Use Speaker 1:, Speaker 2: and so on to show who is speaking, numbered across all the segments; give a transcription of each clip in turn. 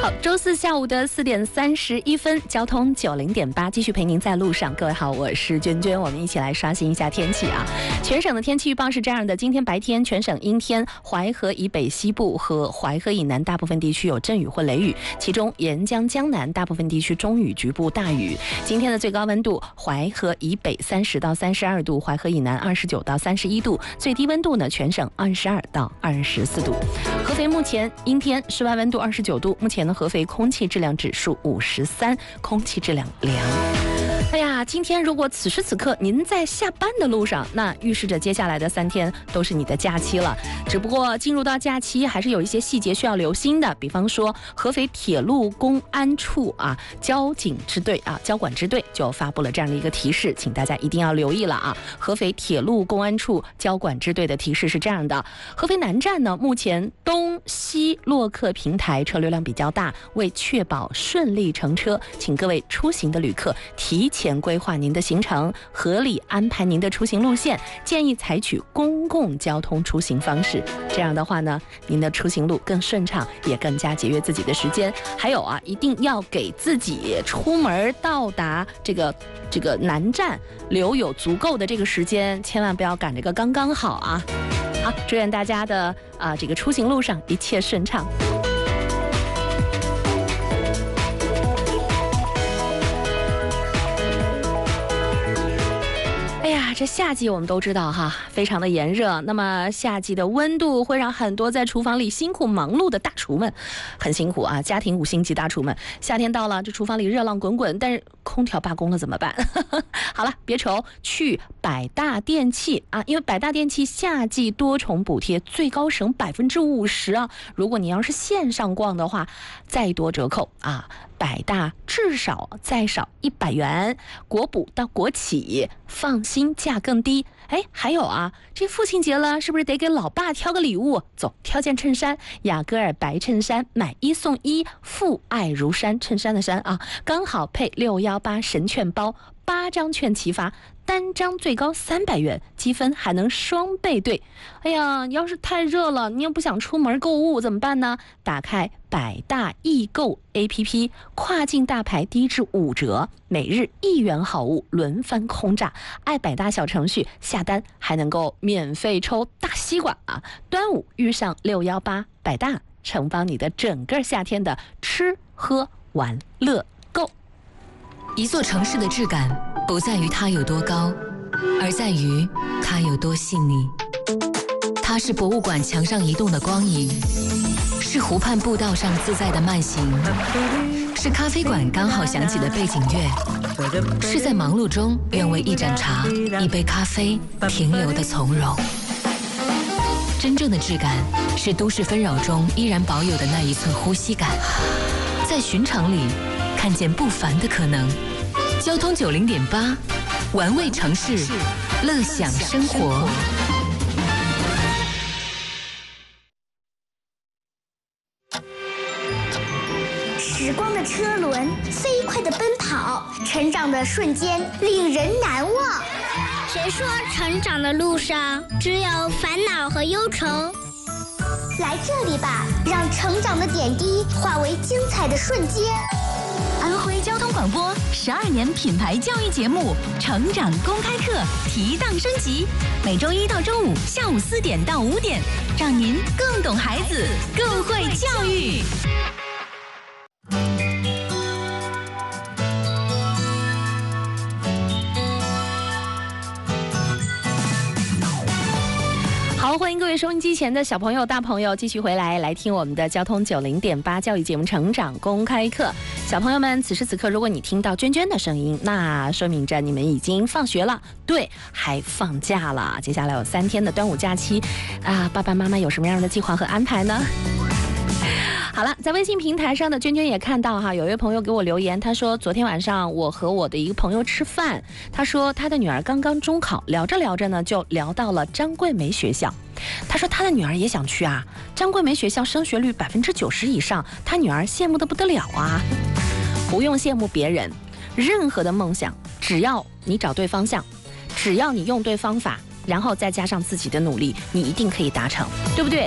Speaker 1: 好，周四下午的4点31分，交通90.8继续陪您在路上。各位好，我是娟娟，我们一起来刷新一下天气啊。全省的天气预报是这样的：今天白天全省阴天，淮河以北西部和淮河以南大部分地区有阵雨或雷雨，其中沿江江南大部分地区中雨，局部大雨。今天的最高温度，淮河以北30到32度，淮河以南29到31度，最低温度呢，全省22到24度。合肥目前阴天，室外温度29度，目前合肥空气质量指数53，空气质量良。哎呀，今天如果此时此刻您在下班的路上，那预示着接下来的3天都是你的假期了。只不过进入到假期，还是有一些细节需要留心的，比方说合肥铁路公安处交警支队交管支队就发布了这样的一个提示，请大家一定要留意了啊！合肥铁路公安处交管支队的提示是这样的：合肥南站呢，目前东西洛客平台车流量比较大，为确保顺利乘车，请各位出行的旅客提前规划您的行程，合理安排您的出行路线，建议采取公共交通出行方式。这样的话呢，您的出行路更顺畅，也更加节约自己的时间。还有一定要给自己出门到达这个南站留有足够的这个时间，千万不要赶这个刚刚好啊！好，祝愿大家的这个出行路上一切顺畅。这夏季我们都知道非常的炎热。那么夏季的温度会让很多在厨房里辛苦忙碌的大厨们很辛苦啊，家庭5星级大厨们，夏天到了，这厨房里热浪滚滚，但是空调罢工了怎么办？好了，别愁，去百大电器因为百大电器夏季多重补贴，最高省50%啊！如果你要是线上逛的话，再多折扣百大至少再少100元，国补到国企，放心价更低。还有这父亲节了，是不是得给老爸挑个礼物？走，挑件衬衫，雅戈尔白衬衫，买1送1，父爱如山，衬衫的衫刚好配618神券包，8张券齐发，单张最高300元，积分还能双倍兑。哎呀，要是太热了，你又不想出门购物怎么办呢？打开百大易购 APP， 跨境大牌低至5折，每日1元好物轮番轰炸。爱百大小程序下单还能够免费抽大西瓜端午遇上618，百大承包你的整个夏天的吃喝玩乐购。
Speaker 2: 一座城市的质感不在于它有多高，而在于它有多细腻。它是博物馆墙上移动的光影，是湖畔步道上自在的慢行，是咖啡馆刚好响起的背景乐，是在忙碌中愿为一盏茶、一杯咖啡停留的从容。真正的质感是都市纷扰中依然保有的那一寸呼吸感，在寻常里看见不凡的可能。交通90.8，玩味城市，乐享生活。
Speaker 3: 时光的车轮飞快地奔跑，成长的瞬间令人难忘。
Speaker 4: 谁说成长的路上只有烦恼和忧愁？
Speaker 3: 来这里吧，让成长的点滴化为精彩的瞬间。
Speaker 5: 安徽交通广播12年品牌教育节目《成长公开课》提档升级，每周1到周5下午4点到5点，让您更懂孩子，更会教育。
Speaker 1: 好，欢迎各位收音机前的小朋友、大朋友继续回来听我们的交通90.8教育节目《成长公开课》。小朋友们，此时此刻，如果你听到娟娟的声音，那说明着你们已经放学了，对，还放假了。接下来有3天的端午假期爸爸妈妈有什么样的计划和安排呢？好了，在微信平台上的娟娟也看到有一位朋友给我留言，他说昨天晚上我和我的一个朋友吃饭，他说他的女儿刚刚中考，聊着聊着呢就聊到了张桂梅学校。他说他的女儿也想去张桂梅学校升学率90%以上，他女儿羡慕得不得了不用羡慕别人，任何的梦想，只要你找对方向，只要你用对方法，然后再加上自己的努力，你一定可以达成，对不对？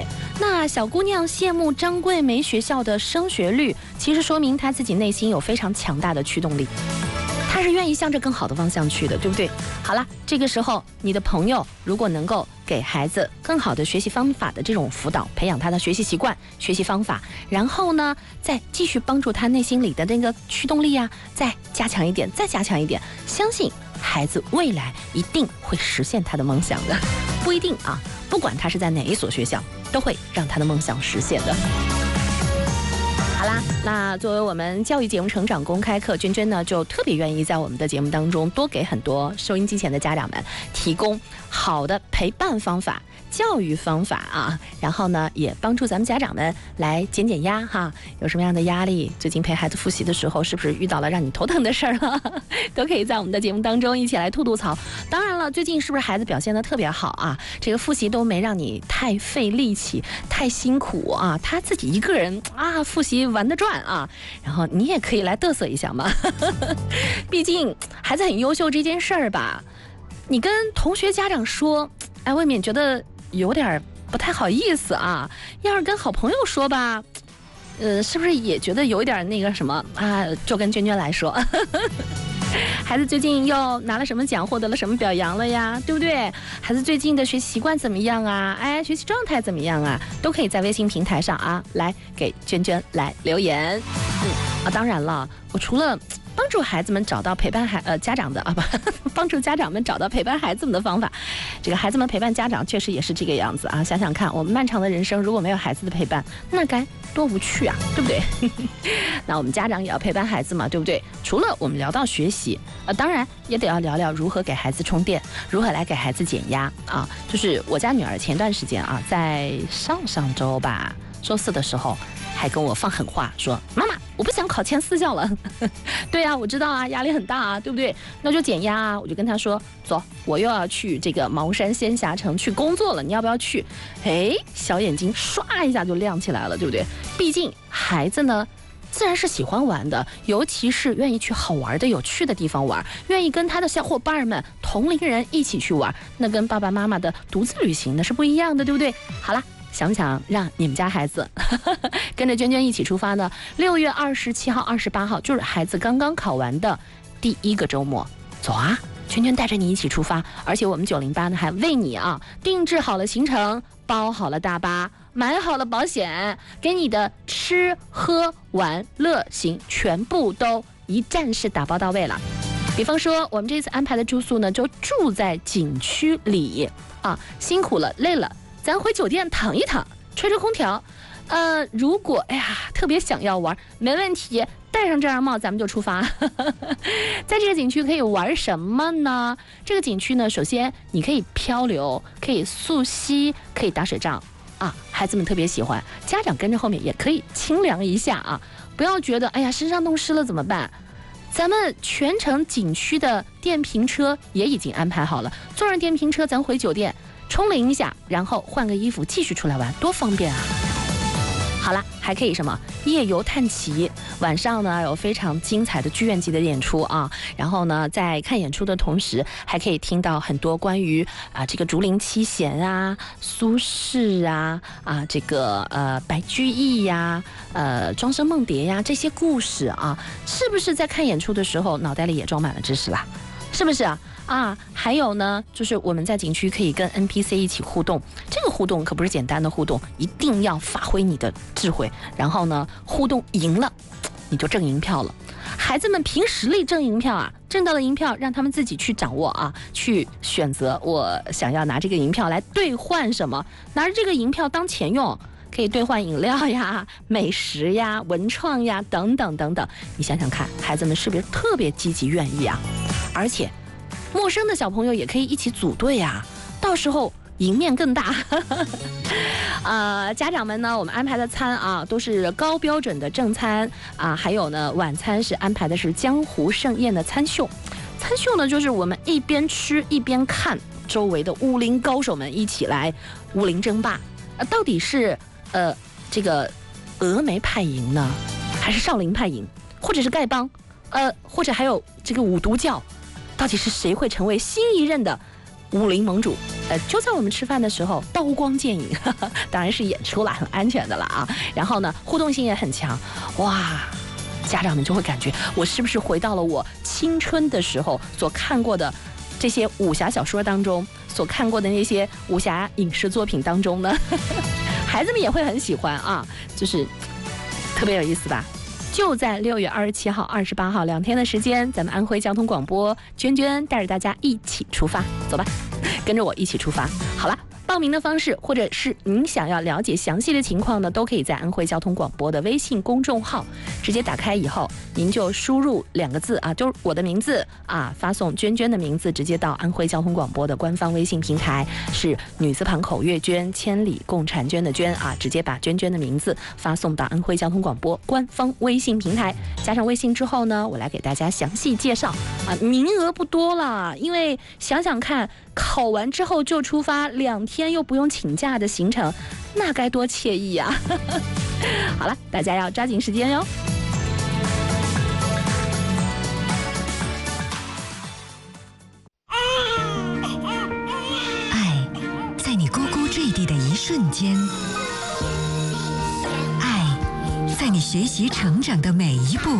Speaker 1: 那小姑娘羡慕张桂梅学校的升学率，其实说明她自己内心有非常强大的驱动力，她是愿意向着更好的方向去的，对不对？好了，这个时候你的朋友如果能够给孩子更好的学习方法的这种辅导，培养他的学习习惯、学习方法，然后呢，再继续帮助他内心里的那个驱动力啊，再加强一点，再加强一点，相信孩子未来一定会实现他的梦想的，不一定啊，不管他是在哪一所学校，都会让他的梦想实现的。好啦，那作为我们教育节目成长公开课，娟娟呢就特别愿意在我们的节目当中多给很多收音机前的家长们提供好的陪伴方法、教育方法啊，然后呢也帮助咱们家长们来减减压哈。有什么样的压力，最近陪孩子复习的时候是不是遇到了让你头疼的事儿了，都可以在我们的节目当中一起来吐吐槽。当然了，最近是不是孩子表现得特别好啊？这个复习都没让你太费力气、太辛苦啊，他自己一个人啊复习玩得转啊，然后你也可以来嘚瑟一下嘛。毕竟孩子很优秀这件事儿吧，你跟同学家长说，哎，未免觉得有点不太好意思啊。要是跟好朋友说吧，是不是也觉得有一点那个什么啊？就跟娟娟来说。孩子最近又拿了什么奖，获得了什么表扬了呀，对不对？孩子最近的学习习惯怎么样啊？哎，学习状态怎么样啊？都可以在微信平台上啊，来给娟娟来留言。当然了，我除了帮助孩子们找到陪伴家长的啊，不，帮助家长们找到陪伴孩子们的方法。这个孩子们陪伴家长确实也是这个样子啊。想想看，我们漫长的人生如果没有孩子的陪伴，那该多无趣啊，对不对？那我们家长也要陪伴孩子嘛，对不对？除了我们聊到学习，当然也得要聊聊如何给孩子充电，如何来给孩子减压啊。就是我家女儿前段时间啊，在上周吧，周4的时候，还跟我放狠话说：“妈妈，我不想考前私校了。”对啊，我知道啊，压力很大啊，对不对？那就减压啊。我就跟他说：“走，我又要去这个茅山仙侠城去工作了，你要不要去？”哎，小眼睛唰一下就亮起来了，对不对？毕竟孩子呢，自然是喜欢玩的，尤其是愿意去好玩的、有趣的地方玩，愿意跟他的小伙伴们、同龄人一起去玩，那跟爸爸妈妈的独自旅行那是不一样的，对不对？好啦。想不想让你们家孩子跟着娟娟一起出发呢？6月27号、28号就是孩子刚刚考完的第1个周末，走啊！娟娟带着你一起出发，而且我们908呢还为你啊定制好了行程，包好了大巴，买好了保险，给你的吃喝玩乐行全部都一站式打包到位了。比方说我们这次安排的住宿呢，就住在景区里啊，辛苦了，累了。咱回酒店躺一躺，吹着空调。如果特别想要玩，没问题，戴上这样帽咱们就出发。在这个景区可以玩什么呢？这个景区呢，首先你可以漂流，可以溯溪，可以打水仗啊，孩子们特别喜欢。家长跟着后面也可以清凉一下啊，不要觉得身上弄湿了怎么办？咱们全程景区的电瓶车也已经安排好了，坐上电瓶车咱回酒店。冲淋一下，然后换个衣服继续出来玩，多方便啊！好了，还可以什么夜游探奇，晚上呢有非常精彩的剧院级的演出啊，然后呢在看演出的同时，还可以听到很多关于这个竹林七贤啊、苏轼这个白居易呀、庄生梦蝶呀这些故事啊，是不是在看演出的时候脑袋里也装满了知识啦？是不是啊？还有呢，就是我们在景区可以跟 NPC 一起互动，这个互动可不是简单的互动，一定要发挥你的智慧，然后呢，互动赢了，你就挣银票了。孩子们凭实力挣银票啊，挣到了银票，让他们自己去掌握啊，去选择我想要拿这个银票来兑换什么，拿着这个银票当钱用。可以兑换饮料呀、美食呀、文创呀等等等等，你想想看，孩子们是不是特别积极愿意啊？而且，陌生的小朋友也可以一起组队啊，到时候赢面更大。家长们呢，我们安排的餐啊都是高标准的正餐啊，还有呢晚餐是安排的是江湖盛宴的餐秀。餐秀呢，就是我们一边吃一边看周围的武林高手们一起来武林争霸，到底是这个峨眉派赢呢，还是少林派赢，或者是丐帮，或者还有这个五毒教，到底是谁会成为新一任的武林盟主，就在我们吃饭的时候刀光剑影，当然是演出来很安全的了啊。然后呢，互动性也很强，哇！家长们就会感觉我是不是回到了我青春的时候所看过的这些武侠小说当中，所看过的那些武侠影视作品当中呢？孩子们也会很喜欢啊，就是特别有意思吧。就在6月27号、28号2天的时间，咱们安徽交通广播娟娟带着大家一起出发，走吧，跟着我一起出发。好了。报名的方式，或者是您想要了解详细的情况呢，都可以在安徽交通广播的微信公众号直接打开以后，您就输入2个字啊，就是我的名字啊，发送娟娟的名字，直接到安徽交通广播的官方微信平台，是女字旁口月娟，千里共婵娟的娟啊，直接把娟娟的名字发送到安徽交通广播官方微信平台，加上微信之后呢，我来给大家详细介绍啊，名额不多了，因为想想看，考完之后就出发2天。又不用请假的行程，那该多惬意啊！好了，大家要抓紧时间哟。
Speaker 6: 爱在你呱呱坠地的一瞬间，爱在你学习成长的每一步。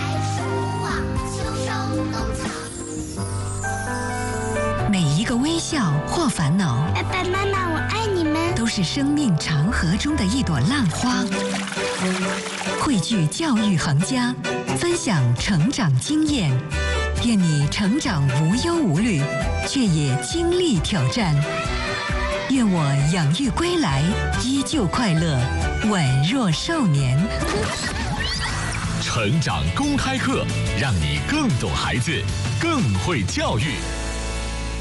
Speaker 6: 每一个微笑或烦恼，
Speaker 4: 爸爸妈妈，我爱你们，
Speaker 6: 都是生命长河中的一朵浪花。汇聚教育行家，分享成长经验，愿你成长无忧无虑，却也经历挑战。愿我养育归来，依旧快乐，宛若少年。
Speaker 7: 成长公开课，让你更懂孩子，更会教育。